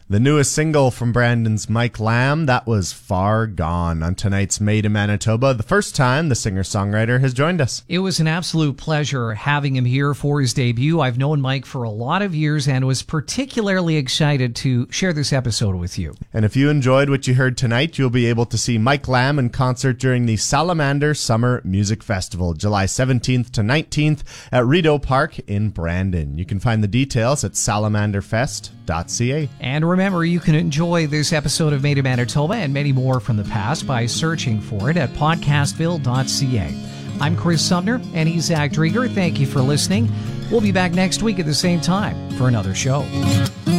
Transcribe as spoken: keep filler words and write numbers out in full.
The newest single from Brandon's Mike Lamb, that was Far Gone on tonight's Made in Manitoba, the first time the singer-songwriter has joined us. It was an absolute pleasure having him here for his debut. I've known Mike for a lot of years and was particularly excited to share this episode with you. And if you enjoyed what you heard tonight, you'll be able to see Mike Lamb in concert during the Salamander Summer Music Festival, July seventeenth to nineteenth at Rideau Park in Brandon. You can find the details at salamander fest dot c a. And remember, you can enjoy this episode of Made in Manitoba and many more from the past by searching for it at podcastville dot c a. I'm Chris Sumner, and he's Zach Drieger. Thank you for listening. We'll be back next week at the same time for another show.